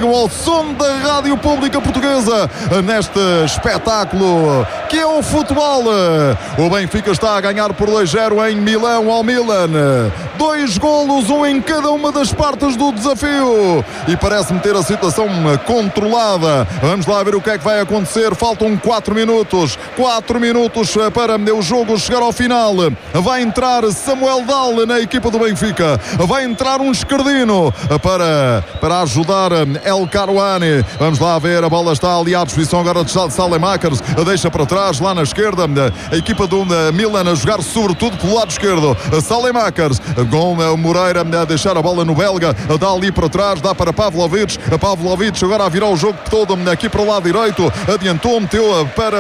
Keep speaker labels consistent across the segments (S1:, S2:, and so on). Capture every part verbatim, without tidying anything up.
S1: ligam ao som da Rádio Pública Portuguesa neste espetáculo que é o futebol. O Benfica está a ganhar por dois zero em Milão ao Milan. Dois golos, um em cada uma das partes do desafio. E parece-me ter a situação controlada. Vamos lá ver o que é que vai acontecer. Faltam quatro minutos. quatro minutos para o jogo chegar ao final. Vai entrar Samuel Dal na equipa do Benfica. Vai entrar um esquerdino para, para ajudar El Karouani. Vamos lá ver. A bola está ali à disposição agora de Saelemaekers. Deixa para trás, lá na esquerda. A equipa do Milan a jogar sobretudo pelo lado esquerdo. Saelemaekers com o Moreira a deixar a bola no belga. Dá ali para trás. Dá para Pavlovic. Pavlovic agora a virar o jogo todo aqui para o lado direito. Adiantou, meteu para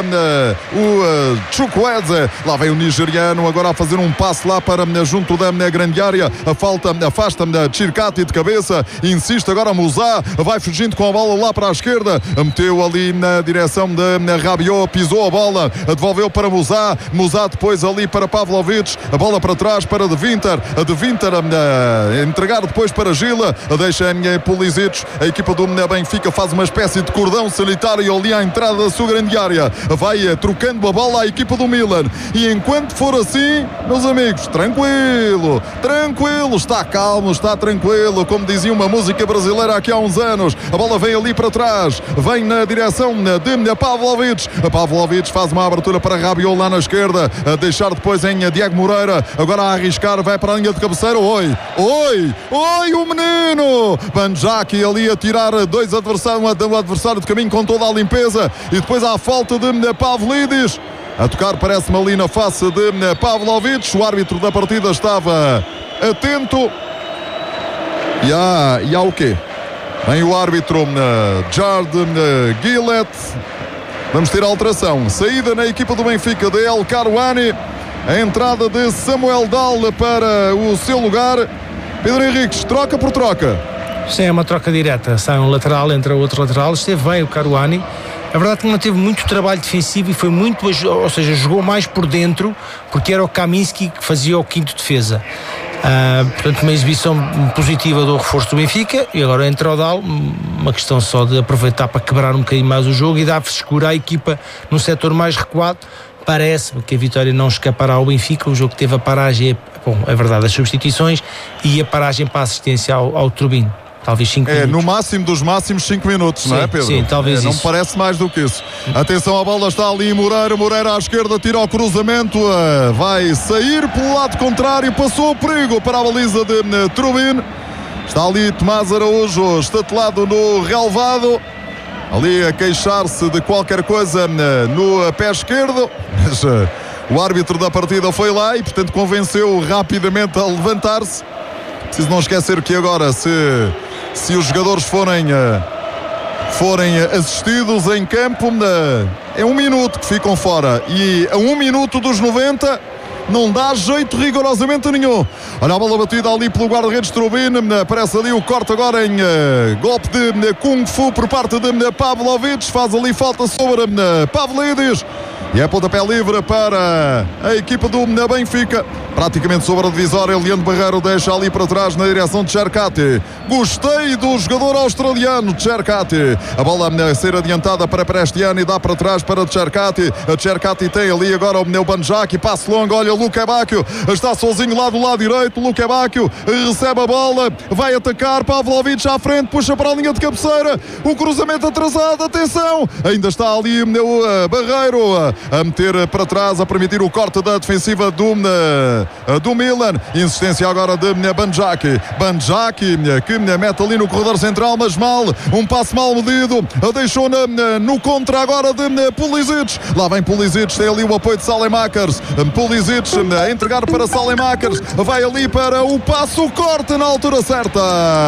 S1: o Chukwueze. Lá vem o nigeriano agora a fazer um passe lá para junto da grande área. A falta afasta Chircati de cabeça. Insiste agora Musá. Vai fugindo com a bola lá para a esquerda. Meteu ali na direção de Rabiot. Pisou a bola. Devolveu para Musá. Musá depois ali para Pavlovic. A bola para trás para De Winter. De Winter a entregar depois para Gila. Deixa em Pulisic. A equipa do Benfica faz uma espécie de cordão sanitário ali à entrada da sua grande área. Vai trocando a bola à equipa do Milan. E enquanto for assim, meus amigos, tranquilo, tranquilo, está calmo, está tranquilo, como dizia uma música brasileira aqui há uns anos. A bola vem ali para trás, vem na direção de Pavlovic. A Pavlovic faz uma abertura para Rabiot lá na esquerda, a deixar depois em Diego Moreira, agora a arriscar, vai para a linha de cabeceira. Oi, oi, oi, o menino Banjaki ali a tirar dois adversários, um adversário de caminho com toda a limpeza, e depois há a falta de Pavlidis a tocar, parece-me ali na face de Pavlovic. O árbitro da partida estava atento. E há, e há o quê? Vem o árbitro Jordan Gillett. Vamos ter alteração. Saída na equipa do Benfica de El Karouani. A entrada de Samuel Dal para o seu lugar. Pedro Henriques, troca por troca.
S2: Sim, é uma troca direta. Sai um lateral, entra outro lateral. Esteve bem o Karouani. A verdade é que não teve muito trabalho defensivo e foi muito, ou seja, jogou mais por dentro, porque era o Kaminski que fazia o quinto defesa. Uh, portanto, uma exibição positiva do reforço do Benfica. E agora entra o Dal, uma questão só de aproveitar para quebrar um bocadinho mais o jogo e dar frescura à equipa no setor mais recuado. Parece-me que a vitória não escapará ao Benfica. O jogo teve a paragem, bom, é verdade, as substituições e a paragem para a assistência ao, ao Turbino. Talvez cinco
S1: é,
S2: minutos.
S1: No máximo dos máximos cinco minutos, sim, não é, Pedro?
S2: Sim, talvez
S1: é, não
S2: isso.
S1: me parece mais do que isso. Atenção, a bola está ali, Moreira, Moreira à esquerda, tira ao cruzamento, uh, vai sair pelo lado contrário, passou o perigo para a baliza de uh, Trubin. Está ali Tomás Araújo, estatelado no relvado, ali a queixar-se de qualquer coisa uh, no uh, pé esquerdo. Mas, uh, o árbitro da partida foi lá e, portanto, convenceu rapidamente a levantar-se. Preciso não esquecer que agora, se... Se os jogadores forem, uh, forem assistidos em campo, uh, é um minuto que ficam fora. E a um minuto dos noventa não dá jeito rigorosamente nenhum. Olha a bola batida ali pelo guarda-redes Trubin. Uh, aparece ali o corte agora em uh, golpe de uh, Kung Fu por parte de uh, Pavlovic. Faz ali falta sobre uh, Pavlidis. E é pontapé livre para a equipa do Benfica. Praticamente sobre a divisória, Leandro Barreiro deixa ali para trás na direção de Cherkati. Gostei do jogador australiano Cherkati. A bola a ser adiantada para Prestiani, dá para trás para Cherkati. A Cherkati tem ali agora o Neu Banjaki, passe longo, olha o Luka Bacchio, está sozinho lá do lado direito. Luka Bacchio recebe a bola, vai atacar, Pavlovic à frente, puxa para a linha de cabeceira, o cruzamento atrasado, atenção, ainda está ali o Neu Barreiro a meter para trás, a permitir o corte da defensiva do do Milan. Insistência agora de Banjaki. Banjaki que mete ali no corredor central, mas mal, um passo mal medido, deixou na, no contra agora de Pulisic. Lá vem Pulisic, tem ali o apoio de Saelemaekers. Pulisic a entregar para Saelemaekers, vai ali para o passo, o corte na altura certa.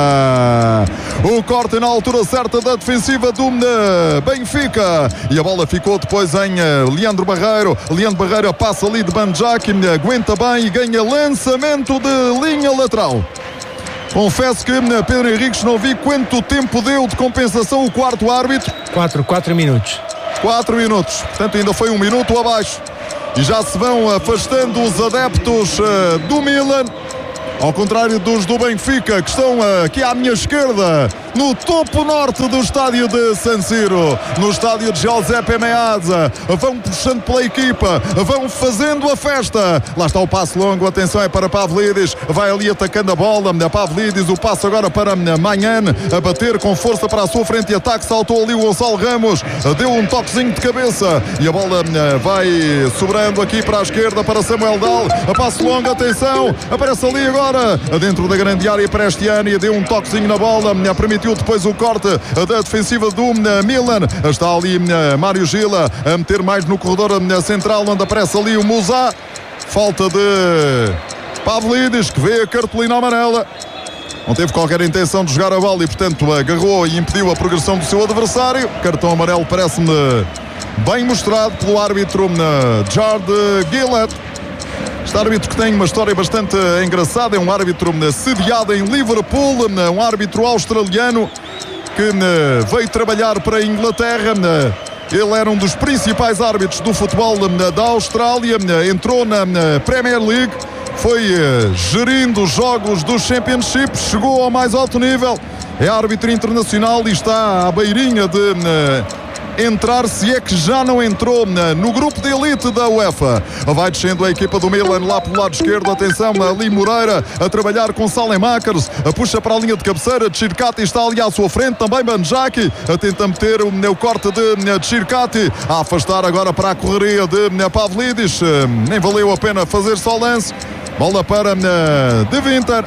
S1: O corte na altura certa da defensiva do Benfica. E a bola ficou depois em Leandro Barreiro. Leandro Barreiro passa ali de Banjaki, aguenta bem e ganha lançamento de linha lateral. Confesso que Pedro Henriques não vi quanto tempo deu de compensação o quarto árbitro.
S2: quatro, quatro minutos.
S1: quatro minutos, portanto ainda foi um minuto abaixo. E já se vão afastando os adeptos uh, do Milan, ao contrário dos do Benfica, que estão uh, aqui à minha esquerda, no topo norte do estádio de San Siro, no estádio de Giuseppe Meazza. Vão puxando pela equipa, vão fazendo a festa. Lá está o passo longo, atenção, é para Pavlidis, vai ali atacando a bola. Pavlidis, o passo agora para Maignan, a bater com força para a sua frente de ataque. Saltou ali o Gonçalo Ramos, deu um toquezinho de cabeça e a bola vai sobrando aqui para a esquerda para Samuel Dal. A passo longo, atenção, aparece ali agora dentro da grande área para este ano e deu um toquezinho na bola, permitiu depois o corte da defensiva do Milan. Está ali Mário Gila a meter mais no corredor central, onde aparece ali o Musa. Falta de Pavlidis, que vê a cartolina amarela. Não teve qualquer intenção de jogar a bola e, portanto, agarrou e impediu a progressão do seu adversário. Cartão amarelo parece-me bem mostrado pelo árbitro Jard Gillett. Este árbitro que tem uma história bastante engraçada, é um árbitro sediado em Liverpool, um árbitro australiano que veio trabalhar para a Inglaterra. Ele era um dos principais árbitros do futebol da Austrália, entrou na Premier League, foi gerindo os jogos do Championship, chegou ao mais alto nível, é árbitro internacional e está à beirinha de entrar, se é que já não entrou no grupo de elite da UEFA. Vai descendo a equipa do Milan lá pelo lado esquerdo, atenção, ali Moreira a trabalhar com Salemackers, puxa para a linha de cabeceira, Chircati está ali à sua frente, também Banjaki tenta meter o, o corte de Chircati, a afastar agora para a correria de Pavlidis, nem valeu a pena fazer só lance, bola para De Winter,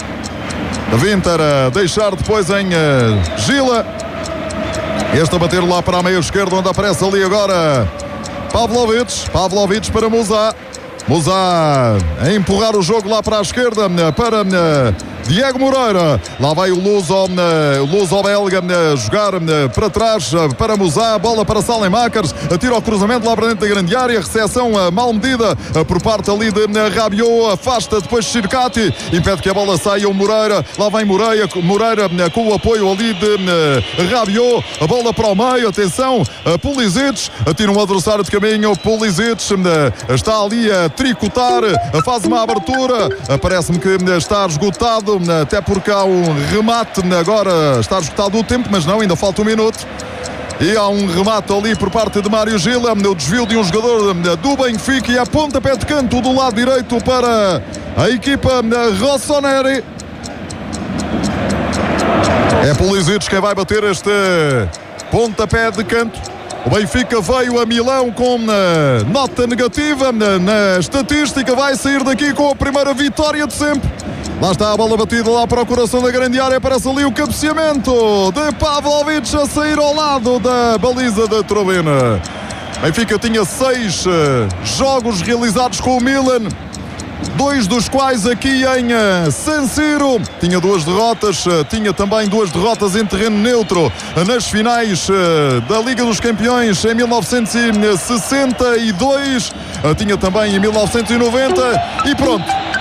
S1: De Winter a deixar depois em Gila. Este a bater lá para a meia esquerda, onde aparece ali agora Pavlovic. Pavlovic para Musa. Musa a empurrar o jogo lá para a esquerda para Diego Moreira. Lá vai o Luso, o Luso belga jogar para trás para Musa. Bola para Salemackers. Atira o cruzamento lá para dentro da grande área. Recepção mal medida por parte ali de Rabiot. Afasta depois Chircati. Impede que a bola saia o Moreira. Lá vem Moreira, Moreira com o apoio ali de Rabiot. A bola para o meio. Atenção, Pulisic. Atira um adversário de caminho. Pulisic está ali a tricotar. Faz uma abertura. Parece-me que está esgotado, até porque há um remate, agora está esgotado o tempo, mas não, ainda falta um minuto. E há um remate ali por parte de Mário Gila, o desvio de um jogador do Benfica e a pontapé de canto do lado direito para a equipa Rossoneri. É Pulisic quem vai bater este pontapé de canto. O Benfica veio a Milão com nota negativa na, na estatística, vai sair daqui com a primeira vitória de sempre. Lá está a bola batida lá para o coração da grande área, aparece ali o cabeceamento de Pavlovic a sair ao lado da baliza da Trobina. Benfica tinha seis uh, jogos realizados com o Milan, dois dos quais aqui em uh, San Siro. Tinha duas derrotas, uh, tinha também duas derrotas em terreno neutro uh, nas finais uh, da Liga dos Campeões em mil novecentos e sessenta e dois, uh, tinha também em mil novecentos e noventa e pronto.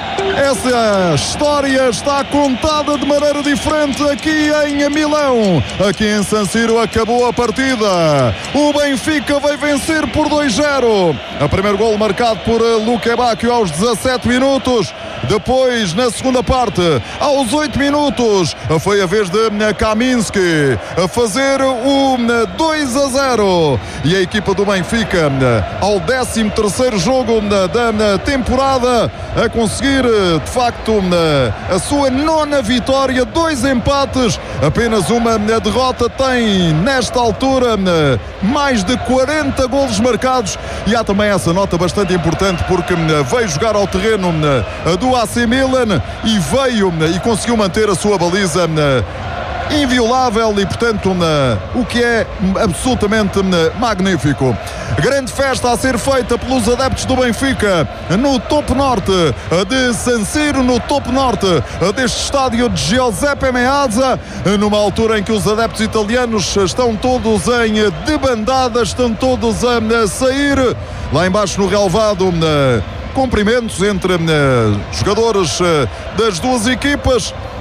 S1: Essa história está contada de maneira diferente aqui em Milão. Aqui em San Siro acabou a partida. O Benfica vai vencer por dois zero. O primeiro golo marcado por Luque Bacchio aos dezassete minutos. Depois, na segunda parte, aos oito minutos, foi a vez de Kaminski a fazer o dois a zero. E a equipa do Benfica, ao décimo terceiro jogo da temporada, a conseguir, de facto, a sua nona vitória, dois empates, apenas uma derrota. Tem, nesta altura, mais de quarenta golos marcados. E há também essa nota bastante importante, porque veio jogar ao terreno do A C Milan e veio e conseguiu manter a sua baliza inviolável e, portanto, o que é absolutamente magnífico. Grande festa a ser feita pelos adeptos do Benfica no topo norte de San Siro, no topo norte deste estádio de Giuseppe Meazza, numa altura em que os adeptos italianos estão todos em debandada, estão todos a sair lá embaixo no relvado. Cumprimentos entre uh, jogadores uh, das duas equipas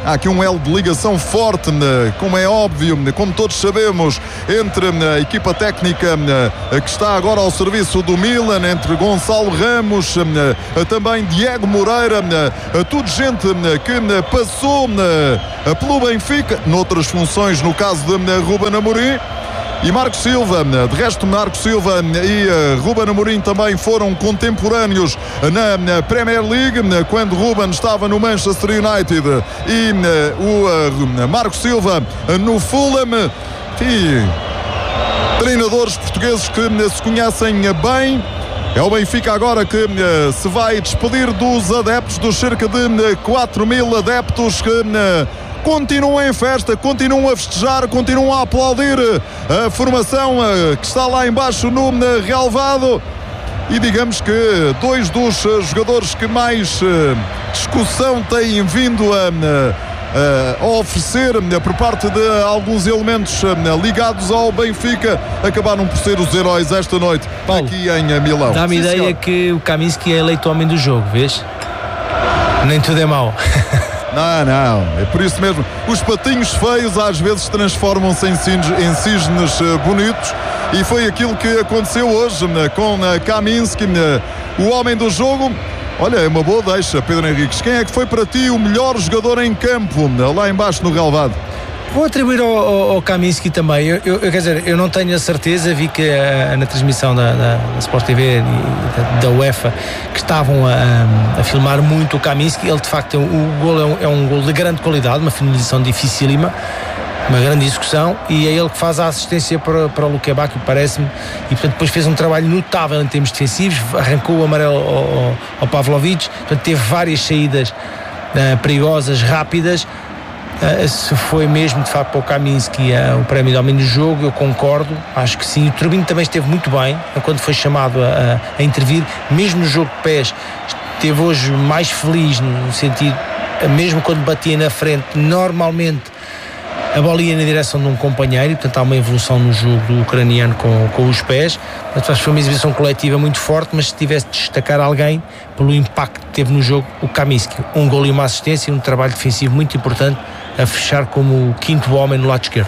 S1: há aqui um elo de ligação forte, como é óbvio, como todos sabemos, entre a equipa técnica que está agora ao serviço do Milan, entre Gonçalo Ramos, também Diego Moreira, tudo gente que passou pelo Benfica, noutras funções, no caso de Ruben Amorim. E Marco Silva, de resto Marco Silva e uh, Ruben Amorim também foram contemporâneos na, na Premier League, quando Ruben estava no Manchester United e uh, o uh, Marco Silva no Fulham. E treinadores portugueses que uh, se conhecem bem. É o Benfica agora que uh, se vai despedir dos adeptos, dos cerca de uh, quatro mil adeptos que uh, continuam em festa, continuam a festejar, continuam a aplaudir a formação que está lá embaixo no relvado. E digamos que dois dos jogadores que mais discussão têm vindo a, a oferecer por parte de alguns elementos ligados ao Benfica acabaram por ser os heróis esta noite. Paulo, aqui em Milão.
S2: Dá-me ideia senhor. Que o Kaminski é eleito homem do jogo, vês? Nem tudo é mau.
S1: Não, não, é por isso mesmo. Os patinhos feios às vezes transformam-se em cisnes bonitos e foi aquilo que aconteceu hoje com Kaminski, o homem do jogo. Olha, é uma boa deixa, Pedro Henriques. Quem é que foi para ti o melhor jogador em campo lá embaixo no relvado?
S2: Vou atribuir ao, ao, ao Kaminski também. Eu, eu, quer dizer, eu não tenho a certeza, vi que uh, na transmissão da, da, da Sport T V e da, da UEFA que estavam a, a filmar muito o Kaminski. Ele de facto, o gol é um, é um gol de grande qualidade, uma finalização dificílima, uma grande execução, e é ele que faz a assistência para, para o Luque Bacchio, parece-me, e portanto depois fez um trabalho notável em termos defensivos, arrancou o amarelo ao, ao, ao Pavlovic, portanto teve várias saídas uh, perigosas, rápidas. Uh, se foi mesmo de facto para o Kaminski uh, o prémio de homem do jogo, eu concordo, acho que sim. O Turbino também esteve muito bem quando foi chamado a, a, a intervir, mesmo no jogo de pés esteve hoje mais feliz, no sentido, mesmo quando batia na frente, normalmente a bola ia na direção de um companheiro e portanto há uma evolução no jogo do ucraniano com, com os pés. Portanto, acho que foi uma exibição coletiva muito forte, mas se tivesse de destacar alguém pelo impacto que teve no jogo, o Kaminski, um gol e uma assistência e um trabalho defensivo muito importante, a fechar como o quinto homem no lado esquerdo.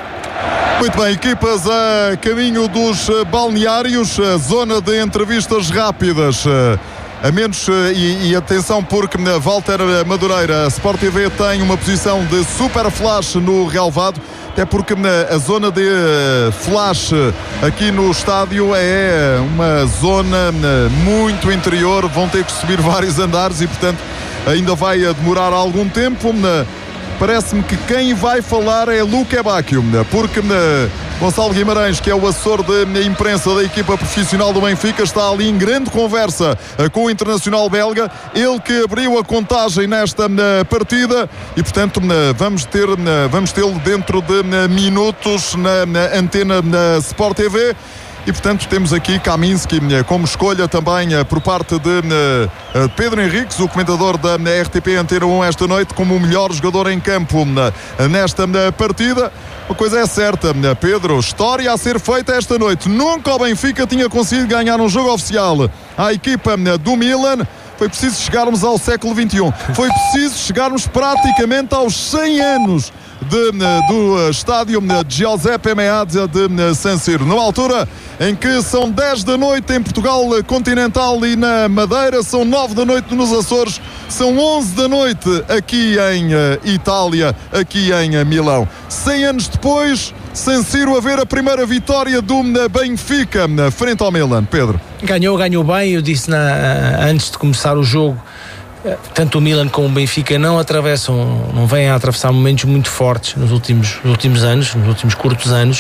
S1: Muito bem, equipas a caminho dos balneários, a zona de entrevistas rápidas. A menos, e, e atenção porque Walter Madureira, a Sport T V tem uma posição de super flash no relvado, até porque a zona de flash aqui no estádio é uma zona muito interior, vão ter que subir vários andares e portanto ainda vai demorar algum tempo. Parece-me que quem vai falar é Luque Bacchio, porque Gonçalo Guimarães, que é o assessor de imprensa da equipa profissional do Benfica, está ali em grande conversa com o internacional belga, ele que abriu a contagem nesta partida e portanto vamos ter, vamos tê-lo dentro de minutos na, na antena da Sport T V. E portanto temos aqui Kaminski como escolha também por parte de Pedro Henriques, o comentador da R T P Antena um esta noite, como o melhor jogador em campo nesta partida. Uma coisa é certa, Pedro, história a ser feita esta noite. Nunca o Benfica tinha conseguido ganhar um jogo oficial à equipa do Milan. Foi preciso chegarmos ao século vinte e um. Foi preciso chegarmos praticamente aos cem anos de, do estádio Giuseppe Meazza de San Siro. Numa altura em que são dez da noite em Portugal continental e na Madeira, são nove da noite nos Açores, são onze da noite aqui em Itália, aqui em Milão. cem anos depois, San Siro a ver a primeira vitória do Benfica frente ao Milan. Pedro.
S2: Ganhou, ganhou bem. Eu disse na, antes de começar o jogo, tanto o Milan como o Benfica não atravessam, não vêm a atravessar momentos muito fortes nos últimos, nos últimos anos, nos últimos curtos anos,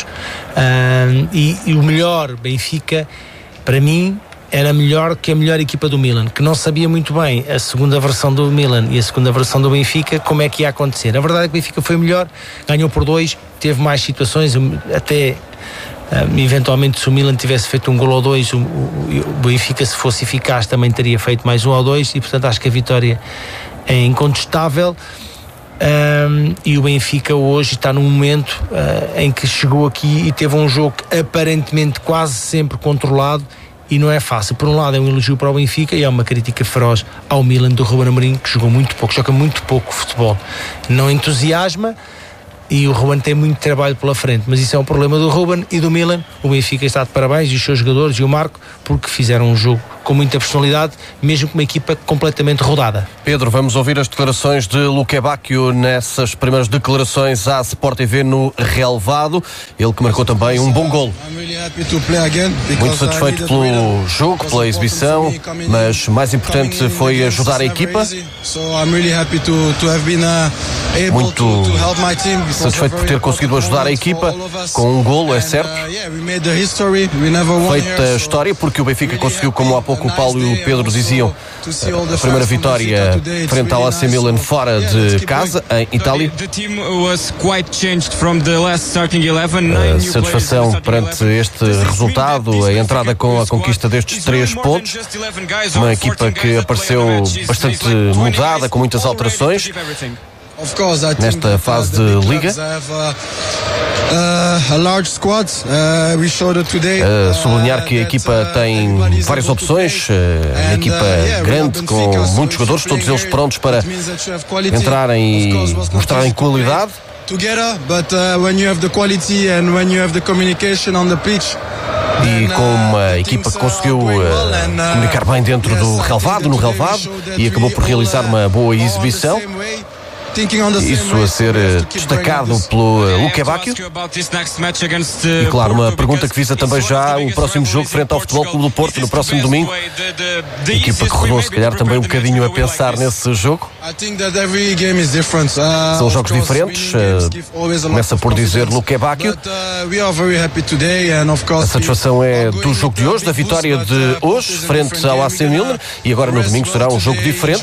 S2: uh, e, e o melhor Benfica, para mim, era melhor que a melhor equipa do Milan, que não sabia muito bem a segunda versão do Milan e a segunda versão do Benfica, como é que ia acontecer. A verdade é que o Benfica foi melhor, ganhou por dois, teve mais situações, até um, eventualmente se o Milan tivesse feito um gol ou dois, o, o, o Benfica, se fosse eficaz, também teria feito mais um ou dois, e portanto acho que a vitória é incontestável. Um, e o Benfica hoje está num momento uh, em que chegou aqui e teve um jogo aparentemente quase sempre controlado e não é fácil. Por um lado é um elogio para o Benfica e é uma crítica feroz ao Milan do Ruben Amorim, que jogou muito pouco, joga muito pouco futebol, não entusiasma, e o Ruben tem muito trabalho pela frente, mas isso é um problema do Ruben e do Milan. O Benfica está de parabéns, e os seus jogadores e o Marco, porque fizeram um jogo com muita personalidade, mesmo com uma equipa completamente rodada.
S3: Pedro, vamos ouvir as declarações de Luque Bacchio nessas primeiras declarações à Sport T V no relvado. Ele que marcou também um bom golo. Muito satisfeito pelo jogo, pela exibição, mas mais importante foi ajudar a equipa. Muito satisfeito por ter conseguido ajudar a equipa com um golo, é certo. Feita a história, porque o Benfica conseguiu, como há pouco o Paulo e o Pedro diziam, a primeira vitória frente ao A C Milan fora de casa, em Itália. A satisfação perante este resultado, a entrada com a conquista destes três pontos. Uma equipa que apareceu bastante mudada, com muitas alterações nesta fase de Liga. Uh, sublinhar que a equipa tem várias opções, uh, uma equipa grande com muitos jogadores, todos eles prontos para entrarem e mostrarem qualidade. E com uma equipa que conseguiu uh, comunicar bem dentro do relvado, no relvado, e acabou por realizar uma boa exibição. Isso a ser destacado pelo Luque Bacchio. E claro, uma pergunta que visa também já o próximo jogo frente ao Futebol Clube do Porto no próximo domingo. A equipa que rodou se calhar também um bocadinho a pensar nesse jogo. São jogos diferentes, começa por dizer Luque Bacchio. A satisfação é do jogo de hoje, da vitória de hoje frente ao A C Milan, e agora no domingo será um jogo diferente.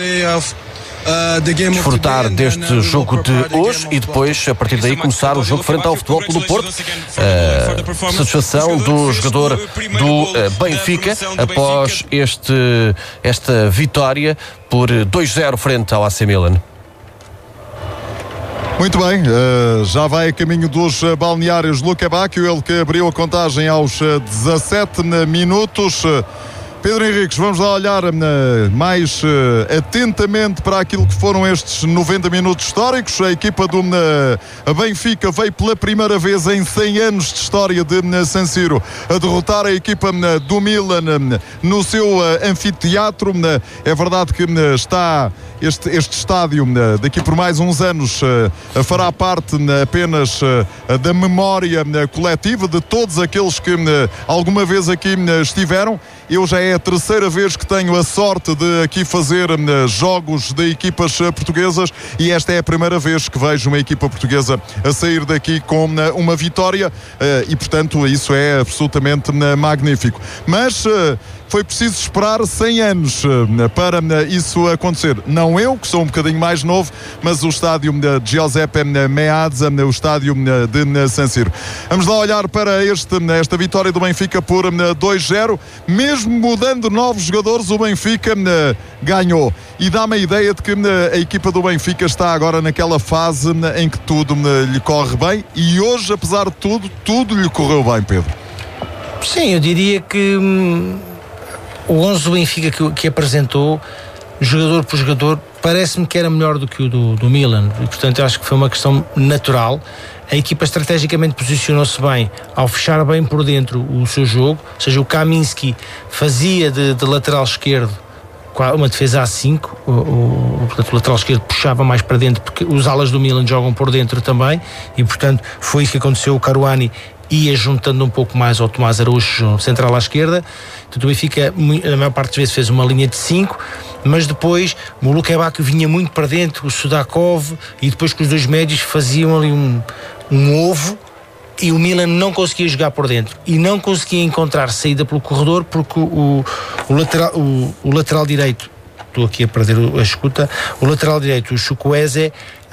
S3: Desfrutar deste jogo de hoje e depois, a partir daí, começar o jogo frente ao Futebol Clube do Porto. Uh, satisfação do jogador do uh, Benfica após este, esta vitória por dois zero frente ao A C Milan.
S1: Muito bem, uh, já vai a caminho dos uh, balneários Luque Bacchio, ele que abriu a contagem aos uh, dezassete minutos. Uh, Pedro Henriques, vamos lá olhar uh, mais uh, atentamente para aquilo que foram estes noventa minutos históricos. A equipa do uh, Benfica veio pela primeira vez em cem anos de história de uh, San Siro a derrotar a equipa uh, do Milan uh, no seu uh, anfiteatro. Uh, é verdade que uh, está este, este estádio uh, daqui por mais uns anos uh, fará parte uh, apenas uh, da memória uh, coletiva de todos aqueles que uh, alguma vez aqui uh, estiveram. Eu já é a terceira vez que tenho a sorte de aqui fazer uh, jogos de equipas uh, portuguesas, e esta é a primeira vez que vejo uma equipa portuguesa a sair daqui com uh, uma vitória, uh, e portanto isso é absolutamente uh, magnífico. Mas uh, foi preciso esperar cem anos uh, para uh, isso acontecer. Não eu, que sou um bocadinho mais novo, mas o estádio uh, de Giuseppe Meazza, uh, o estádio uh, de uh, San Siro. Vamos lá olhar para este, uh, esta vitória do Benfica por uh, dois zero. Mesmo mudando novos jogadores, o Benfica uh, ganhou. E dá-me a ideia de que uh, a equipa do Benfica está agora naquela fase uh, em que tudo uh, lhe corre bem, e hoje, apesar de tudo, tudo lhe correu bem, Pedro.
S2: Sim, eu diria que hum, o onze do Benfica que, que apresentou, jogador por jogador, parece-me que era melhor do que o do, do Milan, e portanto eu acho que foi uma questão natural. A equipa estrategicamente posicionou-se bem ao fechar bem por dentro o seu jogo, ou seja, o Kaminski fazia de, de lateral esquerdo uma defesa a cinco, o, o, portanto, o lateral esquerdo puxava mais para dentro, porque os alas do Milan jogam por dentro também, e portanto foi isso que aconteceu. O Caruani ia juntando um pouco mais ao Tomás Araújo central à esquerda. Portanto, o Benfica, a maior parte das vezes, fez uma linha de cinco, mas depois o Luque Bacchio vinha muito para dentro, o Sudakov, e depois com os dois médios faziam ali um, um ovo, e o Milan não conseguia jogar por dentro e não conseguia encontrar saída pelo corredor, porque o, o, lateral, o, o lateral direito, estou aqui a perder a escuta, o lateral direito, o Chukwueze,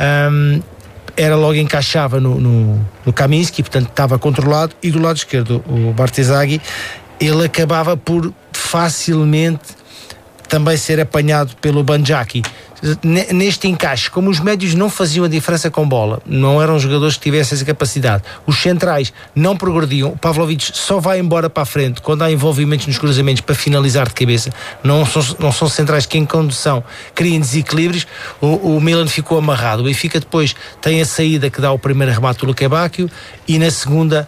S2: um, era logo encaixava no, no, no Kaminski, portanto estava controlado, e do lado esquerdo o Bartezaghi, ele acabava por facilmente também ser apanhado pelo Banjaki. neste encaixe, como os médios não faziam a diferença com bola, não eram jogadores que tivessem essa capacidade, os centrais não progrediam, o Pavlović só vai embora para a frente quando há envolvimentos nos cruzamentos para finalizar de cabeça, não são, não são centrais que em condução criem desequilíbrios. o, o Milan ficou amarrado. O Benfica depois tem a saída que dá o primeiro remate do Lukebakio e na segunda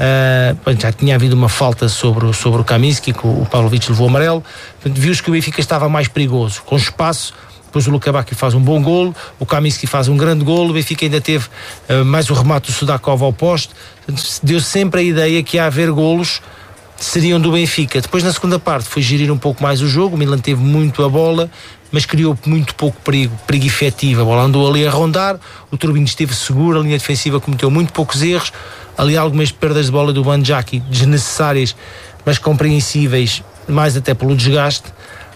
S2: Uh, já tinha havido uma falta sobre, sobre o Kaminski, que o, o Pavlović levou amarelo. Viu-se que o Benfica estava mais perigoso, com espaço. Depois o Lukebakio faz um bom golo, o Kaminski faz um grande golo, o Benfica ainda teve uh, mais o remate do Sudakov ao poste. Deu sempre a ideia que ia haver golos, seriam do Benfica. Depois na segunda parte foi gerir um pouco mais o jogo, o Milan teve muito a bola, mas criou muito pouco perigo, perigo efetivo. A bola andou ali a rondar, o Turbin esteve seguro, a linha defensiva cometeu muito poucos erros, ali algumas perdas de bola do Banjaki desnecessárias, mas compreensíveis, mais até pelo desgaste,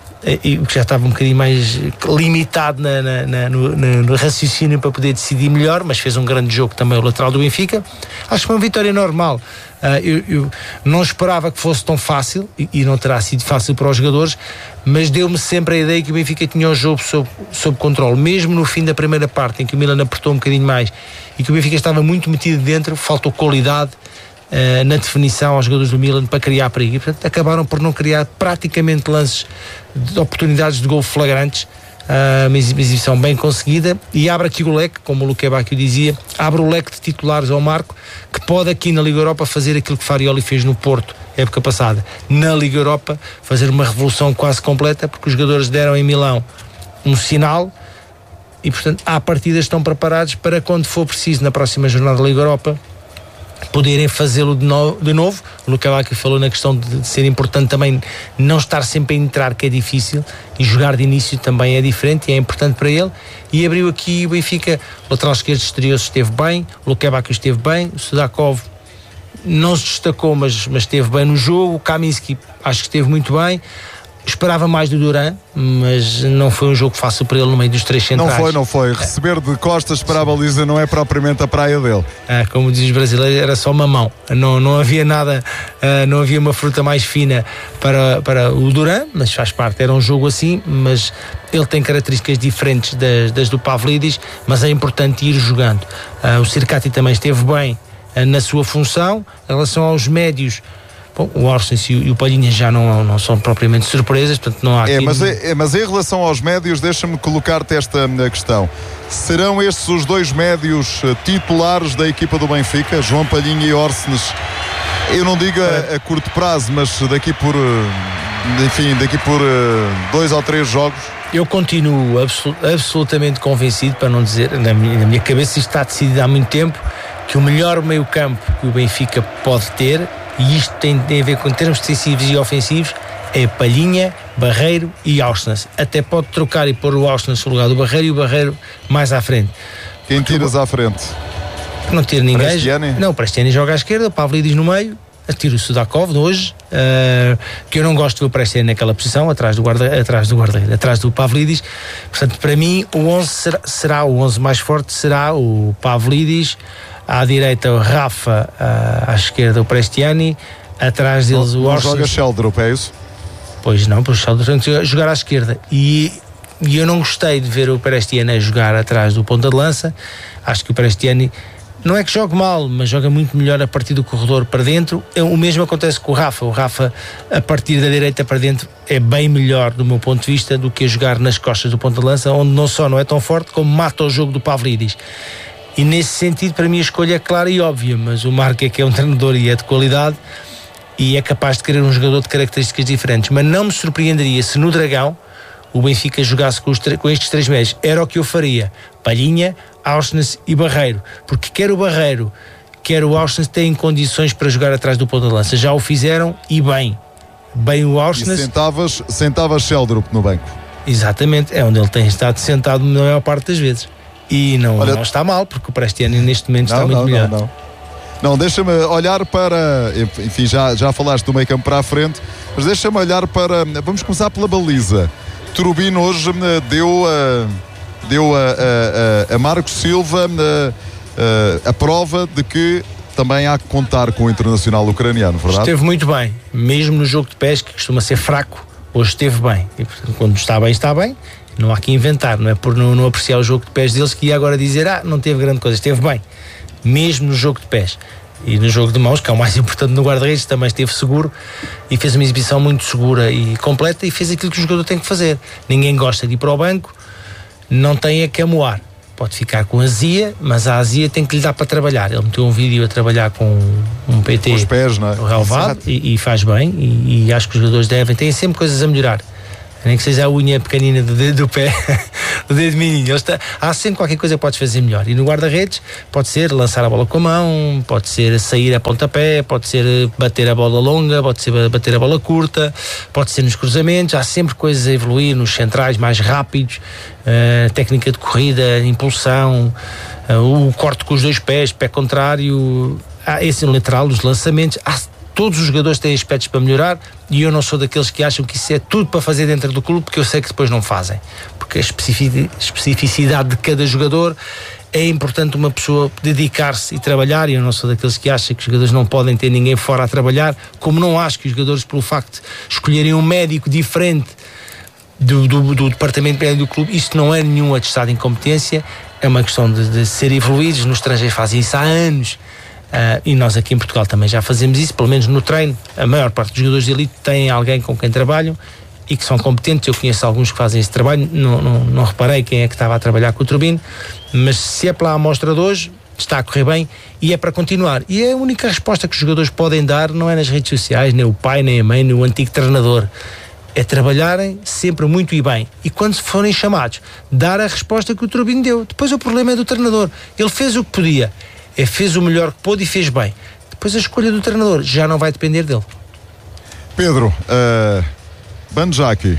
S2: e que já estava um bocadinho mais limitado na, na, na, no, no raciocínio para poder decidir melhor, mas fez um grande jogo também o lateral do Benfica. Acho que foi uma vitória normal. Uh, eu, eu não esperava que fosse tão fácil, e, e não terá sido fácil para os jogadores, mas deu-me sempre a ideia que o Benfica tinha o jogo sob, sob controle, mesmo no fim da primeira parte, em que o Milan apertou um bocadinho mais e que o Benfica estava muito metido dentro, faltou qualidade uh, na definição aos jogadores do Milan para criar perigo, e portanto acabaram por não criar praticamente lances de oportunidades de gol flagrantes. Uh, uma exibição bem conseguida, e abre aqui o leque, como o Lukebakio dizia, abre o leque de titulares ao Marco, que pode aqui na Liga Europa fazer aquilo que Farioli fez no Porto época passada, na Liga Europa fazer uma revolução quase completa, porque os jogadores deram em Milão um sinal e portanto à partida estão preparados para quando for preciso na próxima jornada da Liga Europa poderem fazê-lo de, no, de novo. O Lukebakio falou na questão de, de ser importante também não estar sempre a entrar, que é difícil, e jogar de início também é diferente e é importante para ele. E abriu aqui o Benfica, o lateral esquerdo exterior esteve bem, o Lukebakio esteve bem, o Sudakov não se destacou, mas, mas esteve bem no jogo, o Kaminski acho que esteve muito bem. Esperava mais do Duran, mas não foi um jogo fácil para ele no meio dos três centrais.
S1: Não foi, não foi. Receber de costas para a baliza não é propriamente a praia dele.
S2: Ah, como dizem os brasileiros, era só mamão. Não, não havia nada, ah, não havia uma fruta mais fina para, para o Duran, mas faz parte. Era um jogo assim, mas ele tem características diferentes das, das do Pavlidis, mas é importante ir jogando. Ah, o Sirkati também esteve bem ah, na sua função. Em relação aos médios, bom, o Orsens e o Palhinha já não, não são propriamente surpresas, portanto não há aqui...
S1: É, mas, é, é, mas em relação aos médios, deixa-me colocar-te esta questão. Serão estes os dois médios titulares da equipa do Benfica, João Palhinha e Orsens? Eu não digo a, a curto prazo, mas daqui por, enfim, daqui por dois ou três jogos.
S2: Eu continuo absolut, absolutamente convencido, para não dizer, na minha, na minha cabeça isto está decidido há muito tempo, que o melhor meio campo que o Benfica pode ter, e isto tem, tem a ver com termos defensivos e ofensivos, é Palhinha, Barreiro e Auschwitz. Até pode trocar e pôr o Auschwitz no lugar do Barreiro e o Barreiro mais à frente.
S1: Quem tiras à frente?
S2: Não tira ninguém.
S1: Prestiani?
S2: Não, Prestiani joga à esquerda, o Pavlidis no meio, tira o Sudakov de hoje, uh, que eu não gosto de ver o Prestiani naquela posição, atrás do guarda, atrás do guarda, atrás do Pavlidis. Portanto, para mim, o onze será, será o onze mais forte, será o Pavlidis. À direita o Rafa, à esquerda o Prestiani, atrás deles
S1: não,
S2: o Orsens.
S1: Não joga Sheldrup, é isso?
S2: Pois não, pois o Sheldrup tem que jogar à esquerda. E, e eu não gostei de ver o Prestiani a jogar atrás do ponta de lança. Acho que o Prestiani não é que jogue mal, mas joga muito melhor a partir do corredor para dentro. O mesmo acontece com o Rafa. O Rafa, a partir da direita para dentro, é bem melhor do meu ponto de vista do que a jogar nas costas do ponta de lança, onde não só não é tão forte, como mata o jogo do Pavlidis. E nesse sentido, para mim, a escolha é clara e óbvia, mas o Marco é que é um treinador e é de qualidade e é capaz de querer um jogador de características diferentes. Mas não me surpreenderia se no Dragão o Benfica jogasse com, os, com estes três médios. Era o que eu faria. Palhinha, Auschwitz e Barreiro. Porque quer o Barreiro, quer o Auschwitz têm condições para jogar atrás do ponta de lança. Já o fizeram e bem. Bem o Auschwitz.
S1: E sentavas, sentavas Sheldrup no banco.
S2: Exatamente, é onde ele tem estado sentado na maior parte das vezes. E não, Olha, não está mal, porque o Prestiani neste momento não, está muito
S1: não,
S2: melhor.
S1: Não, não. não deixa-me olhar para... Enfim, já, já falaste do meio campo para a frente, mas deixa-me olhar para... Vamos começar pela baliza. Turbino hoje deu a, deu a, a, a, a Marcos Silva a, a, a prova de que também há que contar com o internacional ucraniano, verdade?
S2: Esteve muito bem, mesmo no jogo de pesca, que costuma ser fraco, hoje esteve bem. E, portanto, quando está bem, está bem. Não há que inventar, não é por não, não apreciar o jogo de pés deles que ia agora dizer, ah, não teve grande coisa, esteve bem, mesmo no jogo de pés. E no jogo de mãos, que é o mais importante no guarda-redes, também esteve seguro e fez uma exibição muito segura e completa e fez aquilo que o jogador tem que fazer. Ninguém gosta de ir para o banco, não tem a que amoar. Pode ficar com azia, mas a azia tem que lhe dar para trabalhar. Ele meteu um vídeo a trabalhar com um P T,
S1: com os pés, não é?
S2: O relevado, e, e faz bem, e, e acho que os jogadores devem, têm sempre coisas a melhorar. Nem que seja a unha pequenina do dedo do pé, do dedo mindinho. Está, há sempre qualquer coisa que podes fazer melhor. E no guarda-redes pode ser lançar a bola com a mão, pode ser sair a pontapé, pode ser bater a bola longa, pode ser bater a bola curta, pode ser nos cruzamentos. Há sempre coisas a evoluir nos centrais mais rápidos, uh, técnica de corrida, impulsão, uh, o corte com os dois pés, pé contrário, há esse no lateral, os lançamentos. Há Todos os jogadores têm aspectos para melhorar e eu não sou daqueles que acham que isso é tudo para fazer dentro do clube, porque eu sei que depois não fazem. Porque a especificidade de cada jogador é importante uma pessoa dedicar-se e trabalhar, e eu não sou daqueles que acham que os jogadores não podem ter ninguém fora a trabalhar, como não acho que os jogadores, pelo facto de escolherem um médico diferente do, do, do departamento médico do clube, isto não é nenhum atestado de incompetência, é uma questão de, de ser evoluídos. Nos estrangeiros fazem isso há anos. Uh, e nós aqui em Portugal também já fazemos isso, pelo menos no treino. A maior parte dos jogadores de elite têm alguém com quem trabalham e que são competentes. Eu conheço alguns que fazem esse trabalho, não, não, não reparei quem é que estava a trabalhar com o Turbino, mas se é pela amostra de hoje, está a correr bem e é para continuar. E a única resposta que os jogadores podem dar não é nas redes sociais, nem o pai, nem a mãe, nem o antigo treinador. É trabalharem sempre muito e bem, e quando forem chamados, dar a resposta que o Turbino deu. Depois o problema é do treinador. Ele fez o que podia, é, fez o melhor que pôde e fez bem. Depois a escolha do treinador já não vai depender dele.
S1: Pedro, uh, Banjaki,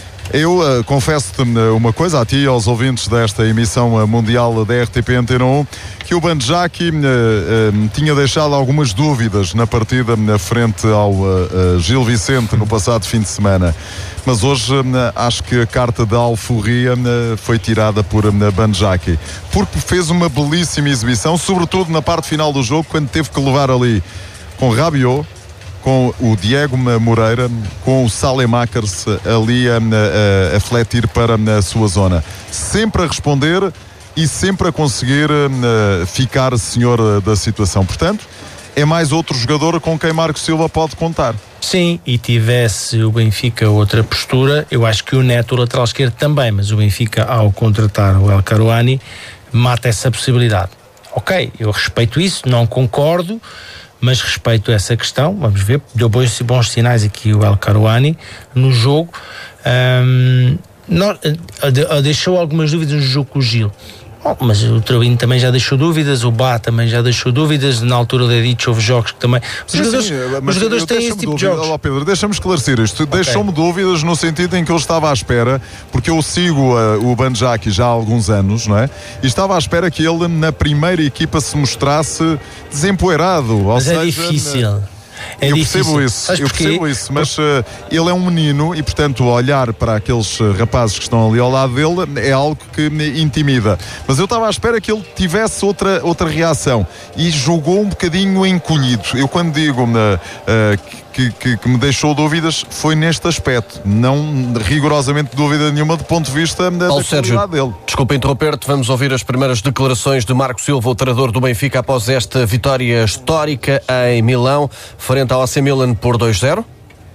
S1: eu uh, confesso-te uma coisa, a ti e aos ouvintes desta emissão mundial da R T P Antena um, que o Banjaki uh, uh, tinha deixado algumas dúvidas na partida na frente ao uh, uh, Gil Vicente no passado fim de semana. Mas hoje uh, acho que a carta da alforria uh, foi tirada por uh, Banjaki, porque fez uma belíssima exibição, sobretudo na parte final do jogo, quando teve que levar ali com Rabiot, com o Diego Moreira, com o Saelemaekers ali a, a, a fletir para a sua zona. Sempre a responder e sempre a conseguir a, ficar senhor da situação. Portanto, é mais outro jogador com quem Marco Silva pode contar.
S2: Sim, e tivesse o Benfica outra postura, eu acho que o Neto, o lateral esquerdo, também, mas o Benfica, ao contratar o El Karouani, mata essa possibilidade. Ok, eu respeito isso, não concordo, mas respeito essa questão. Vamos ver, deu bons, bons sinais aqui o El Karouani no jogo. Um, não, deixou algumas dúvidas no jogo com o Gil. Oh, mas o Trabinho também já deixou dúvidas, o Bá também já deixou dúvidas. Na altura da Edith houve jogos que também. Os sim, jogadores, sim, os jogadores têm esse tipo de jogos.
S1: Olá, Pedro, deixa-me esclarecer isto. Okay. Deixou-me dúvidas no sentido em que eu estava à espera, porque eu sigo uh, o Banjaki já há alguns anos, não é? E estava à espera que ele na primeira equipa se mostrasse desempoeirado.
S2: Mas
S1: ou
S2: é
S1: seja,
S2: difícil. É
S1: eu
S2: difícil.
S1: percebo isso, eu percebo isso, mas uh, ele é um menino e, portanto, olhar para aqueles uh, rapazes que estão ali ao lado dele é algo que me intimida. Mas eu estava à espera que ele tivesse outra, outra reação e jogou um bocadinho encolhido. Eu, quando digo uh, uh, que, que, que me deixou dúvidas, foi neste aspecto, não rigorosamente dúvida nenhuma do ponto de vista da,
S3: Paulo
S1: da qualidade
S3: Sérgio,
S1: dele.
S3: Desculpa interromper-te, vamos ouvir as primeiras declarações de Marco Silva, o treinador do Benfica, após esta vitória histórica em Milão, frente ao A C Milan por dois zero.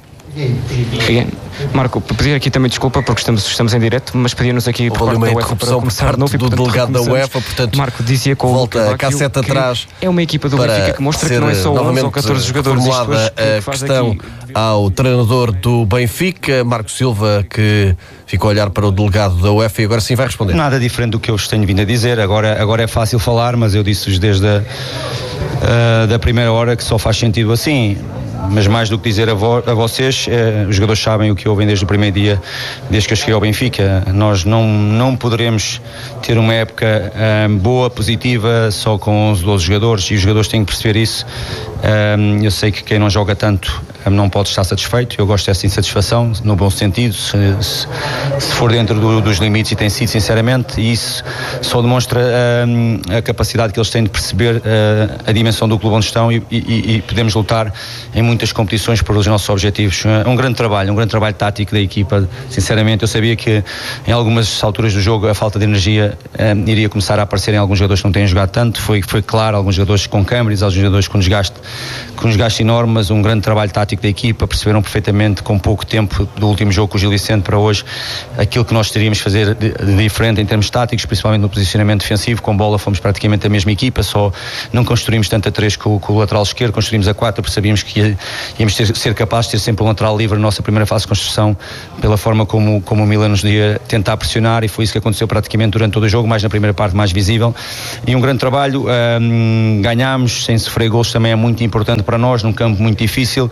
S4: Marco, pedir aqui também desculpa porque estamos, estamos em direto, mas pedia-nos aqui por parte da UEFA para começar de novo e,
S3: do
S4: portanto,
S3: delegado da UEFA, portanto,
S4: Marco dizia com
S3: volta a cassete atrás.
S4: É uma equipa do Benfica que mostra que não é só onze ou catorze jogadores.
S3: Formulada a questão aqui ao treinador do Benfica, Marco Silva, que ficou a olhar para o delegado da UEFA e agora sim vai responder.
S5: Nada diferente do que eu vos tenho vindo a dizer, agora, agora é fácil falar, mas eu disse-vos desde a uh, da primeira hora que só faz sentido assim. Mas mais do que dizer a, vo- a vocês, eh, os jogadores sabem o que ouvem desde o primeiro dia, desde que eu cheguei ao Benfica. Nós não, não poderemos ter uma época eh, boa, positiva, só com onze, doze jogadores, e os jogadores têm que perceber isso. Um, eu sei que quem não joga tanto um, não pode estar satisfeito. Eu gosto dessa insatisfação, no bom sentido, se, se, se for dentro do, dos limites, e tem sido, sinceramente, e isso só demonstra um, a capacidade que eles têm de perceber uh, a dimensão do clube onde estão e, e, e podemos lutar em muitas competições por os nossos objetivos. É um grande trabalho, um grande trabalho tático da equipa. Sinceramente, eu sabia que em algumas alturas do jogo a falta de energia um, iria começar a aparecer em alguns jogadores que não têm jogado tanto. Foi, foi claro, alguns jogadores com câmeras, alguns jogadores com desgaste, com desgaste enorme, mas um grande trabalho tático da equipa. Perceberam perfeitamente, com pouco tempo do último jogo com o Gil Vicente para hoje, aquilo que nós teríamos de fazer de, de diferente em termos táticos, principalmente no posicionamento defensivo. Com bola fomos praticamente a mesma equipa, só não construímos tanto a três com, com o lateral esquerdo, construímos a quatro, porque sabíamos que ia, íamos ter, ser capazes de ter sempre um lateral livre na nossa primeira fase de construção, pela forma como, como o Milan nos ia tentar pressionar, e foi isso que aconteceu praticamente durante todo o jogo, mais na primeira parte, mais visível. E um grande trabalho, um, ganhámos sem sofrer gols, também é muito importante para nós, num campo muito difícil,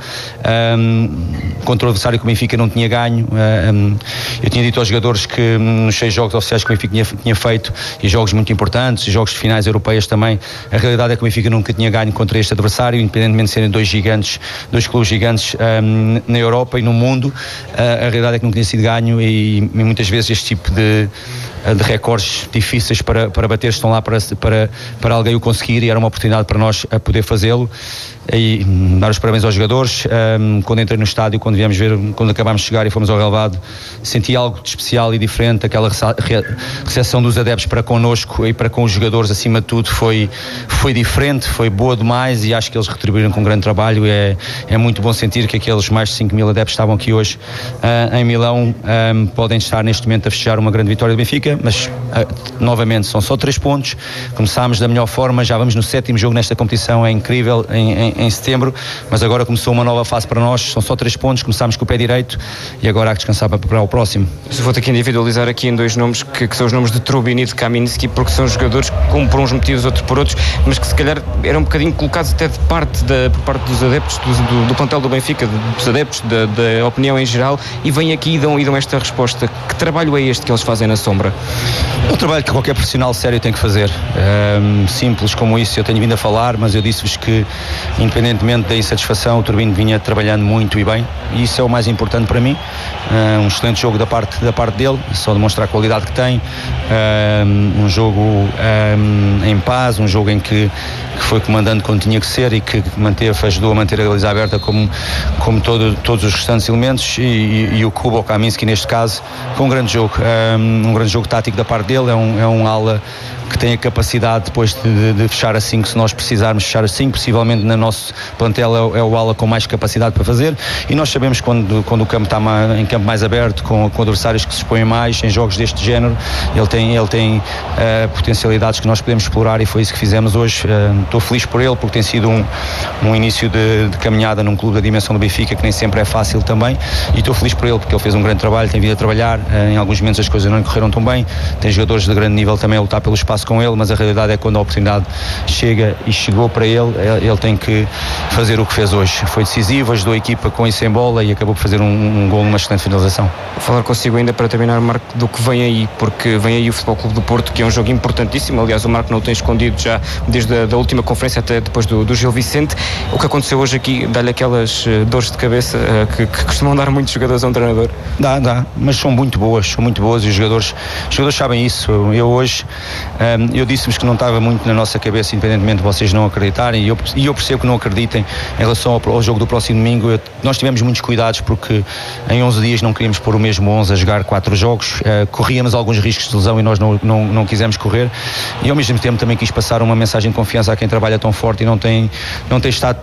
S5: um, contra o adversário que o Benfica não tinha ganho. Um, eu tinha dito aos jogadores que nos seis jogos oficiais que o Benfica tinha, tinha feito, e jogos muito importantes, jogos de finais europeias também, a realidade é que o Benfica nunca tinha ganho contra este adversário, independentemente de serem dois gigantes, dois clubes gigantes um, na Europa e no mundo. Uh, a realidade é que nunca tinha sido ganho, e, e muitas vezes este tipo de de recordes difíceis para, para bater estão lá para, para, para alguém o conseguir, e era uma oportunidade para nós a poder fazê-lo. E dar os parabéns aos jogadores. Um, quando entrei no estádio, quando viemos ver, quando acabámos de chegar e fomos ao relvado, senti algo de especial e diferente. Aquela recepção dos adeptos para connosco e para com os jogadores, acima de tudo, foi, foi diferente, foi boa demais, e acho que eles retribuíram com um grande trabalho. É, é muito bom sentir que aqueles mais de cinco mil adeptos que estavam aqui hoje uh, em Milão um, podem estar neste momento a festejar uma grande vitória do Benfica, mas uh, novamente são só três pontos. Começámos da melhor forma, já vamos no sétimo jogo nesta competição, é incrível, em, em em setembro, mas agora começou uma nova fase para nós. São só três pontos, começámos com o pé direito e agora há que descansar para preparar o próximo.
S4: Se vou ter que individualizar aqui em dois nomes, que, que são os nomes de Trubin e de Kaminski, porque são jogadores que, um por uns motivos, outro por outros, mas que se calhar eram um bocadinho colocados até de parte da, por parte dos adeptos do, do, do plantel do Benfica, dos adeptos, da, da opinião em geral, e vêm aqui e dão, e dão esta resposta. Que trabalho é este que eles fazem na sombra?
S5: É um trabalho que qualquer profissional sério tem que fazer. Um, simples como isso eu tenho vindo a falar, mas eu disse-vos que, independentemente da insatisfação, o Turbino vinha trabalhando muito e bem, e isso é o mais importante para mim. Um excelente jogo da parte, da parte dele, só demonstrar a qualidade que tem. Um, um jogo um, em paz, um jogo em que, que foi comandando quando tinha que ser e que manteve, ajudou a manter a baliza aberta como, como todo, todos os restantes elementos, e, e, e o Kubo, o Kaminski neste caso, foi um grande jogo, um, um grande jogo tático da parte dele. É um, é um ala que tem a capacidade depois de, de, de fechar a cinco, se nós precisarmos fechar a cinco, possivelmente no nosso plantel é, é o ala com mais capacidade para fazer, e nós sabemos quando, quando o campo está mais, em campo mais aberto, com, com adversários que se expõem mais em jogos deste género, ele tem, ele tem uh, potencialidades que nós podemos explorar, e foi isso que fizemos hoje. Uh, estou feliz por ele, porque tem sido um, um início de, de caminhada num clube da dimensão do Benfica, que nem sempre é fácil também, e estou feliz por ele porque ele fez um grande trabalho, tem vindo a trabalhar. Uh, em alguns momentos as coisas não lhe correram tão bem, tem jogadores de grande nível também a lutar pelo espaço com ele, mas a realidade é que quando a oportunidade chega e chegou para ele, ele tem que fazer o que fez hoje. Foi decisivo, ajudou a equipa com isso em bola e acabou por fazer um, um gol numa excelente finalização.
S4: Vou falar consigo ainda para terminar, Marco, do que vem aí, porque vem aí o Futebol Clube do Porto, que é um jogo importantíssimo. Aliás, o Marco não o tem escondido já desde a da última conferência até depois do, do Gil Vicente. O que aconteceu hoje aqui dá-lhe aquelas uh, dores de cabeça uh, que, que costumam dar muitos jogadores a um treinador?
S5: Dá, dá, mas são muito boas, são muito boas, e os jogadores, os jogadores sabem isso. Eu hoje, um, eu disse-vos que não estava muito na nossa cabeça, independentemente de vocês não acreditarem, e eu, e eu percebo que não acreditem em relação ao, ao jogo do próximo domingo. Eu, nós tivemos muitos cuidados, porque em onze dias não queríamos pôr o mesmo onze a jogar quatro jogos, uh, corríamos alguns riscos de lesão e nós não, não, não quisemos correr, e ao mesmo tempo também quis passar uma mensagem de confiança a quem trabalha tão forte e não tem, não tem estado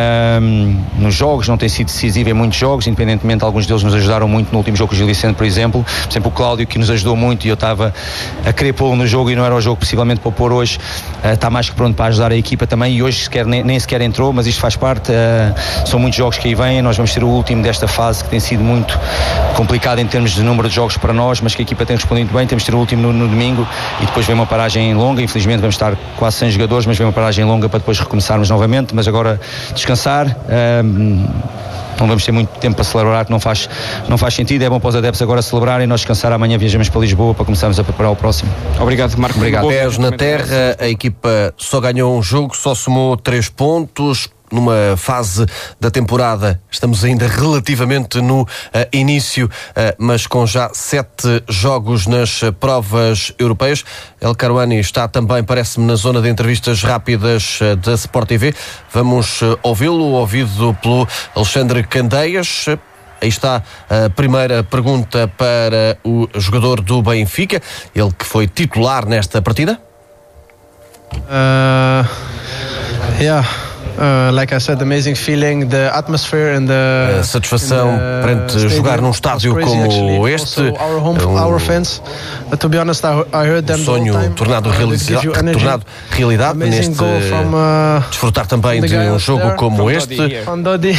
S5: uh, nos jogos, não tem sido decisivo em muitos jogos, independentemente, alguns deles nos ajudaram muito no último jogo com o Gil Vicente, por exemplo. Por exemplo, o Cláudio, que nos ajudou muito, e eu estava a querer pô-lo no jogo e não era o jogo possivelmente para pôr hoje, uh, está mais que pronto para ajudar a equipa também, e hoje sequer, nem, nem sequer entrou, mas isto faz parte. Uh, são muitos jogos que aí vêm, nós vamos ter o último desta fase, que tem sido muito complicado em termos de número de jogos para nós, mas que a equipa tem respondido bem. Temos de ter o último no, no domingo, e depois vem uma paragem longa, infelizmente vamos estar quase cem jogadores, mas vem uma paragem longa para depois recomeçarmos novamente, mas agora descansar. Uh, não vamos ter muito tempo para celebrar, que não faz, não faz sentido. É bom para os adeptos agora celebrarem, nós descansar. Amanhã viajamos para Lisboa para começarmos a preparar o próximo.
S4: Obrigado, Marco.
S3: Obrigado. Pés na terra, a equipa só ganhou um jogo, só somou três pontos. numa fase da temporada, estamos ainda relativamente no uh, início, uh, mas com já sete jogos nas uh, provas europeias. El Karouani está também, parece-me, na zona de entrevistas rápidas uh, da Sport T V. Vamos uh, ouvi-lo, ouvido pelo Alexandre Candeias. Aí está a primeira pergunta para o jogador do Benfica, ele que foi titular nesta partida.
S6: Uh, yeah. Uh, like I said, amazing feeling, the atmosphere and the,
S3: a satisfação
S6: the
S3: perante jogar num estádio como
S6: actually.
S3: este,
S6: our home,
S3: um,
S6: our fans. But to be honest, I, I heard them
S3: um sonho
S6: the time.
S3: tornado, realiza- tornado realidade neste
S6: from, uh,
S3: desfrutar também de um jogo
S6: there.
S3: como
S6: from
S3: este,
S6: Dodi.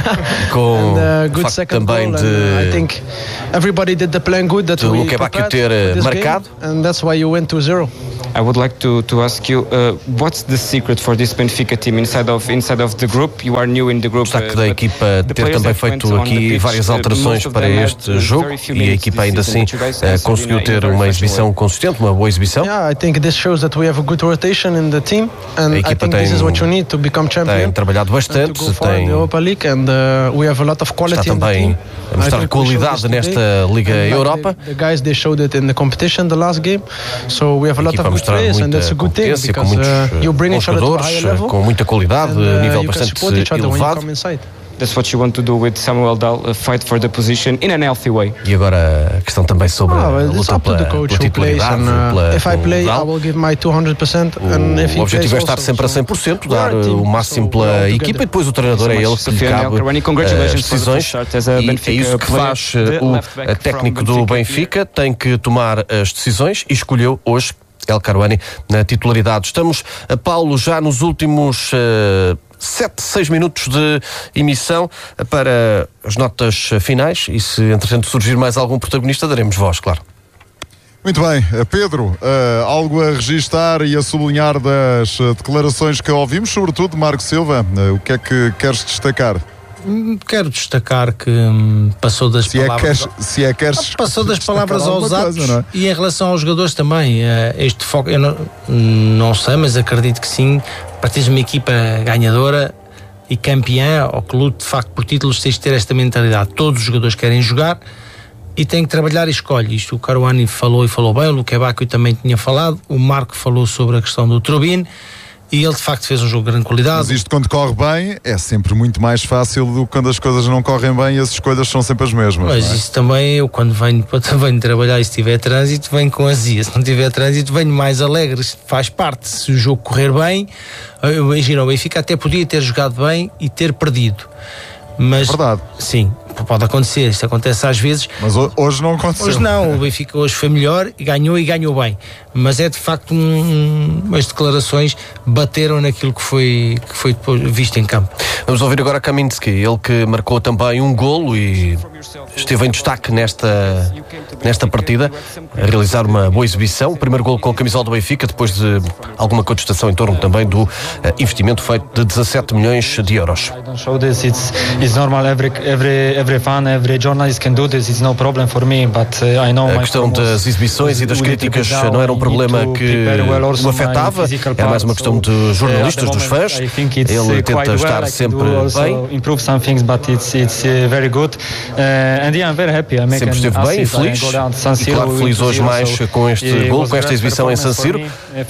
S3: com
S6: and, uh, good
S3: facto
S6: second
S3: também
S6: goal,
S3: de,
S6: and, uh, I think everybody did the plan good that
S3: de
S6: we
S3: Luque Bacchio ter
S6: this
S3: marcado.
S6: game, and that's why you went to zero.
S4: I would like to, to ask you, uh, what's the secret for this Benfica team inside of inside of the group? You are new in the group.
S3: Destaque da equipa ter também feito aqui várias alterações para este jogo e a equipa ainda assim uh, conseguiu ter uma exibição consistente, uma boa exibição.
S6: Yeah, I think this shows that we have a good rotation in the team, and I think
S3: tem,
S6: this is what you need to become champion.
S3: Tem trabalhado bastante, tem
S6: the Europa League, and uh, we have a lot of quality.
S3: Está também a mostrar qualidade nesta Liga Europa.
S6: The, the guys they showed it in the competition the last game, so we have a lot of good players, and that's a good thing because uh, you bring each other to a higher level,
S3: com muita qualidade,
S6: and, uh,
S3: nível bastante elevado.
S4: That's what you want to do with Samuel Dahl, uh, fight for the position in an healthy way.
S3: E agora a questão também sobre
S6: oh,
S3: a luta pela, pela titularidade.
S6: And, uh,
S3: pela,
S6: if I play, I will give my two hundred percent. And if
S3: o objetivo é estar
S6: also,
S3: sempre a cem por cento, dar o máximo pela equipa, e depois o treinador é ele que lhe cabe as decisões, e é isso que faz o técnico do Benfica, tem que tomar as decisões, e escolheu hoje El Karouani na titularidade. Estamos, Paulo, já nos últimos uh, sete, seis minutos de emissão para as notas finais, e se entretanto surgir mais algum protagonista, daremos voz, claro.
S1: Muito bem, Pedro, uh, algo a registar e a sublinhar das uh, declarações que ouvimos, sobretudo de Marco Silva, uh, o que é que queres destacar?
S2: Quero destacar que hum, passou das
S1: se
S2: palavras...
S1: É queres, se é queres
S2: passou das palavras aos atos,
S1: coisa,
S2: e em relação aos jogadores também. Uh, este foco, eu não, não sei, mas acredito que sim. Para teres uma equipa ganhadora e campeã, ou que lute de facto por títulos, tens de ter esta mentalidade. Todos os jogadores querem jogar e têm que trabalhar e escolhe. Isto o Karouani falou e falou bem, o Luque Bacchio também tinha falado, o Marco falou sobre a questão do Trubin, e ele de facto fez um jogo de grande qualidade.
S1: Mas isto quando corre bem é sempre muito mais fácil do que quando as coisas não correm bem e as escolhas são sempre as mesmas.
S2: Mas
S1: não é?
S2: isso também, eu quando venho, venho trabalhar e se tiver trânsito, venho com azia. Se não tiver trânsito, venho mais alegre. Isto faz parte. Se o jogo correr bem, eu imagino, o Benfica até podia ter jogado bem e ter perdido. Mas,
S1: é verdade. Sim,
S2: pode acontecer, isto acontece às vezes.
S1: Mas hoje não aconteceu.
S2: Hoje não, o Benfica hoje foi melhor, ganhou e ganhou bem. Mas é de facto um, um, as declarações bateram naquilo que foi, que foi depois visto em campo.
S3: Vamos ouvir agora Kaminski, ele que marcou também um golo e esteve em destaque nesta, nesta partida, a realizar uma boa exibição. O primeiro golo com a camisola do Benfica, depois de alguma contestação em torno também do uh, investimento feito de dezassete milhões de euros.
S7: It's normal, every every every fan, every journalist can do this. It's no problem for me, but uh, I know
S3: a questão das exibições e das críticas não era um problema que o afetava, era mais uma questão de jornalistas, dos fãs. Ele tenta estar sempre bem.
S7: Improve some things, but it's it's very good. And yeah, I'm very happy. I make
S3: sempre esteve bem e feliz, e claro, feliz hoje mais com este gol, com esta exibição em San Siro.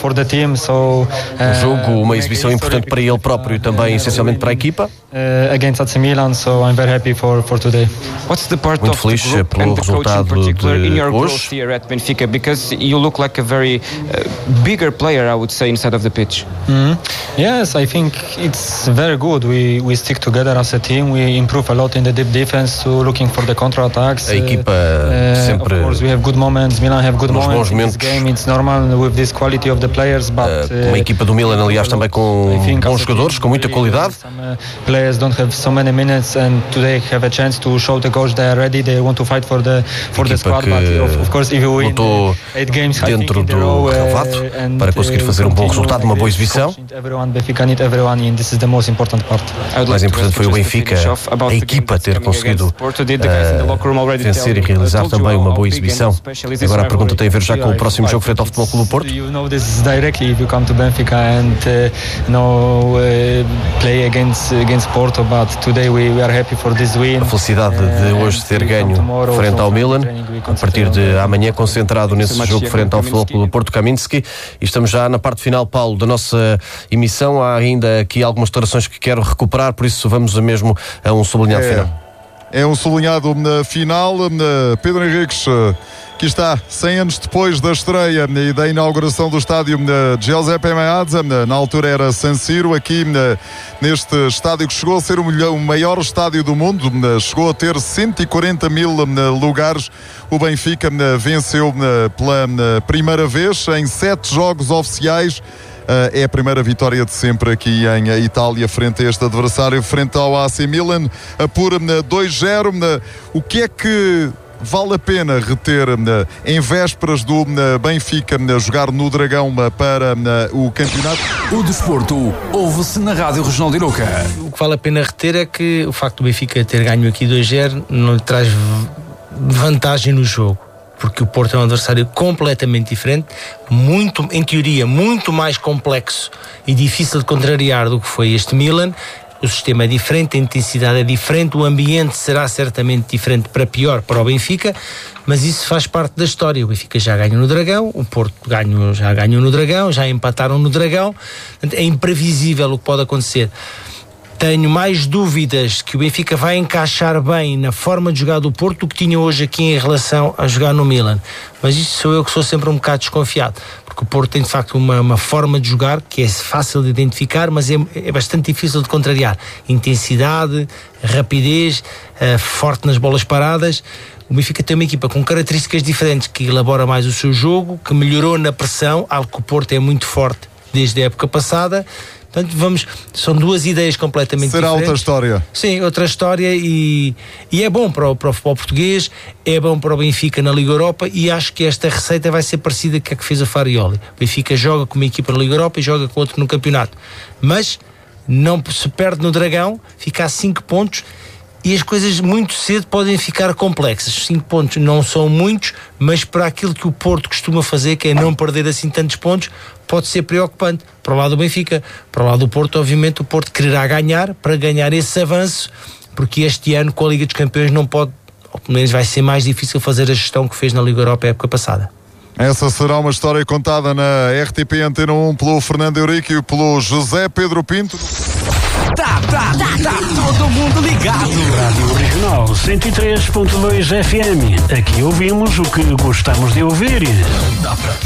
S3: Um jogo, uma exibição importante para ele próprio e também essencialmente para a equipa.
S7: Against A C Milan, so I'm very happy for for today.
S4: What's the part
S3: Muito
S4: of
S3: feliz
S4: the group
S3: pelo
S4: and the coach in
S3: resultado
S4: particular in your
S3: de
S4: growth
S3: hoje.
S4: here at Benfica, because you look like a very uh, bigger player, I would say, inside of the pitch.
S7: Mm-hmm. Yes, I think it's very good. We we stick together as a team. We improve a lot in the deep defense, to looking for the counter attacks.
S3: A equipa
S7: uh,
S3: sempre.
S7: Of course, we have good moments. Milan have good moments.
S3: momentos.
S7: In this game, it's normal with this quality of the players, but
S3: uh, uma equipa do Milan, aliás, também com bons jogadores, com muita qualidade.
S7: Some uh, players don't have so many minutes, and today have a chance to show the coach they are ready. They want to fight for the for the squad. But of, of course, if you win eight games
S3: dentro do
S7: row,
S3: relevado
S7: uh,
S3: para conseguir fazer um bom resultado, uma boa exibição.
S7: Everyone, Benfica need everyone, and this is the most important part.
S3: O mais importante foi o Benfica, a equipa ter conseguido uh, vencer e realizar também uma boa exibição. Agora a pergunta tem a ver já com o próximo jogo frente ao Futebol Clube do Porto.
S7: You know this directly if you come to Benfica and uh, you know, uh, play against against Porto, but today we, we are happy for this win.
S3: A felicidade de hoje ter ganho frente ao Milan, a partir de amanhã concentrado nesse jogo frente ao Futebol Clube do Porto, Kaminski, e estamos já na parte final, Paulo, da nossa emissão. Há ainda aqui algumas declarações que quero recuperar, por isso vamos mesmo a um sublinhado
S1: é,
S3: final.
S1: É um sublinhado na final. Pedro Henriques, que está cem anos depois da estreia e da inauguração do estádio Giuseppe Meazza, na altura era San Siro, aqui neste estádio que chegou a ser o maior estádio do mundo, chegou a ter cento e quarenta mil lugares. O Benfica venceu pela primeira vez em sete jogos oficiais. É a primeira vitória de sempre aqui em Itália frente a este adversário, frente ao A C Milan, por dois zero. O que é que vale a pena reter em vésperas do Benfica jogar no Dragão para o campeonato?
S8: O desporto ouve-se na Rádio Regional de Arouca.
S2: O que vale a pena reter é que o facto do Benfica ter ganho aqui dois zero não lhe traz vantagem no jogo, porque o Porto é um adversário completamente diferente, muito, em teoria, muito mais complexo e difícil de contrariar do que foi este Milan. O sistema é diferente, a intensidade é diferente, o ambiente será certamente diferente para pior para o Benfica, mas isso faz parte da história. O Benfica já ganhou no Dragão, o Porto ganhou, já ganhou no Dragão, já empataram no Dragão. É imprevisível o que pode acontecer. Tenho mais dúvidas que o Benfica vai encaixar bem na forma de jogar do Porto do que tinha hoje aqui em relação a jogar no Milan. Mas isso sou eu que sou sempre um bocado desconfiado, porque o Porto tem de facto uma, uma forma de jogar que é fácil de identificar, mas é, é bastante difícil de contrariar. Intensidade, rapidez, uh, forte nas bolas paradas. O Benfica tem uma equipa com características diferentes, que elabora mais o seu jogo, que melhorou na pressão, algo que o Porto é muito forte desde a época passada. Portanto, vamos, são duas ideias completamente
S1: Será
S2: diferentes.
S1: Será outra história.
S2: Sim, outra história, e, e é bom para o, para o futebol português, é bom para o Benfica na Liga Europa, e acho que esta receita vai ser parecida com a que fez a Farioli. O Benfica joga com uma equipa na Liga Europa e joga com outro no campeonato. Mas não se perde no Dragão, fica a cinco pontos, e as coisas muito cedo podem ficar complexas. cinco pontos não são muitos, mas para aquilo que o Porto costuma fazer, que é não perder assim tantos pontos, pode ser preocupante. Para o lado do Benfica, para o lado do Porto, obviamente o Porto quererá ganhar, para ganhar esse avanço, porque este ano com a Liga dos Campeões não pode, ou pelo menos vai ser mais difícil fazer a gestão que fez na Liga Europa a época passada.
S1: Essa será uma história contada na R T P Antena um pelo Fernando Eurico e pelo José Pedro Pinto.
S8: Tá, tá, tá, tá todo mundo ligado.
S9: Rádio Regional cento e três ponto dois F M. Aqui ouvimos o que gostamos de ouvir.
S8: Dá pra